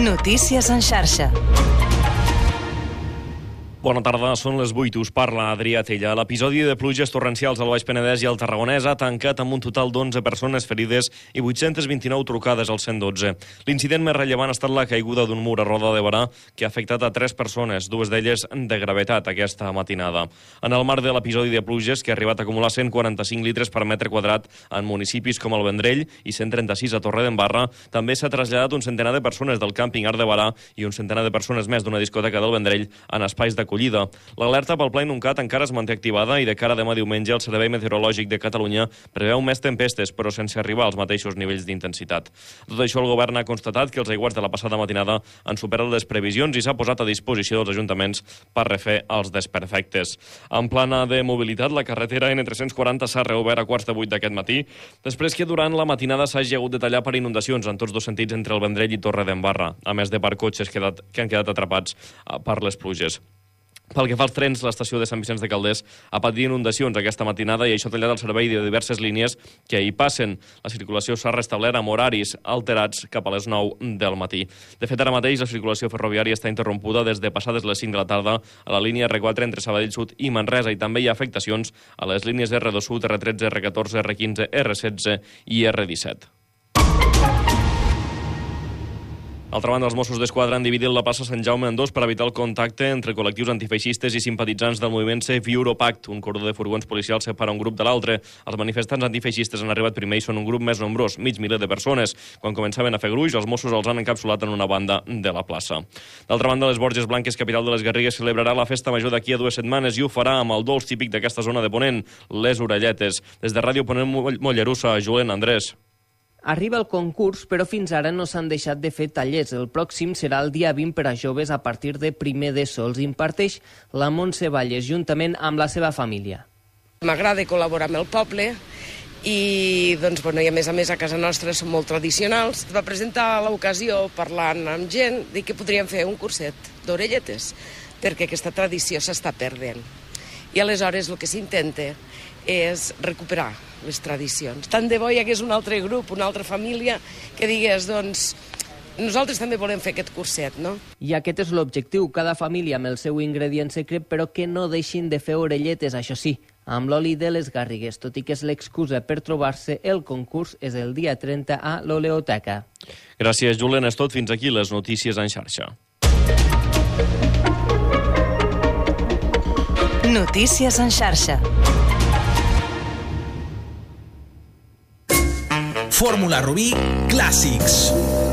Notícies en xarxa. Bona tarda, són les 8, us parla Adrià Tella. L'episodi de pluges torrencials al Baix Penedès i al Tarragonès ha tancat amb un total d'11 persones ferides i 829 trucades al 112. L'incident més rellevant ha estat la caiguda d'un mur a Roda de Berà que ha afectat a 3 persones, 2 d'elles de gravetat aquesta matinada. En el marc de l'episodi de pluges, que ha arribat a acumular 145 litres per metre quadrat en municipis com el Vendrell i 136 a Torredembarra, també s'ha traslladat un centenar de persones del càmping Art de Berà i un centenar de persones més d'una discoteca del Vendrell en espais d'acollida. L'alerta pel Pla Inuncat encara es manté activada i de cara a demà diumenge el Servei Meteorològic de Catalunya preveu més tempestes, però sense arribar als mateixos nivells d'intensitat. Tot això, el govern ha constatat que els aiguats de la passada matinada han superat les previsions i s'ha posat a disposició dels ajuntaments per refer els desperfectes. En plana de mobilitat, la carretera N340 s'ha reobert a 7:45 d'aquest matí, després que durant la matinada s'hagi hagut de tallar per inundacions en tots dos sentits entre el Vendrell i Torredembarra, a més de per cotxes que han quedat atrapats per les pluges. Pel que fa als trens, l'estació de Sant Vicenç de Calders ha patit inundacions aquesta matinada i això ha tallat el servei de diverses línies que hi passen. La circulació s'ha restablert amb horaris alterats cap a les 9 del matí. De fet, ara mateix la circulació ferroviària està interrompuda des de passades les 5 de la tarda a la línia R4 entre Sabadell Sud i Manresa i també hi ha afectacions a les línies R2 Sud, R13, R14, R15, R16 i R17. D'altra banda, els Mossos d'Esquadra han dividit la plaça Sant Jaume en dos per evitar el contacte entre col·lectius antifeixistes i simpatitzants del moviment Save Europact. Un cordó de furgons policials separa un grup de l'altre. Els manifestants antifeixistes han arribat primer i són un grup més nombrós, mig miler de persones. Quan començaven a fer gruix, els Mossos els han encapsulat en una banda de la plaça. D'altra banda, les Borges Blanques, capital de les Garrigues, celebrarà la festa major d'aquí a 2 setmanes i ho farà amb el dolç típic d'aquesta zona de Ponent, les orelletes. Des de Ràdio Ponent Mollerussa, Julen Andrés. Arriba el concurs, però fins ara no s'han deixat de fer tallers. El pròxim serà el dia 20 per a joves a partir de primer d'ESO. Els imparteix la Montse Valles, juntament amb la seva família. M'agrada col·laborar amb el poble i, doncs, i a més a casa nostra som molt tradicionals. Va presentar l'ocasió parlant amb gent de que podríem fer un curset d'orelletes, perquè aquesta tradició s'està perdent. I aleshores el que s'intenta és recuperar les tradicions. Tant de bo hi hagués un altre grup, una altra família que digués, doncs, nosaltres també volem fer aquest curset, no? I aquest és l'objectiu, cada família amb el seu ingredient secret, però que no deixin de fer orelletes, això sí, amb l'oli de les Garrigues, tot i que és l'excusa per trobar-se, el concurs és el dia 30 a l'Oleoteca. Gràcies, Julen. És tot. Fins aquí les notícies en xarxa. Notícies en xarxa. Fórmula Rubí Clàssics.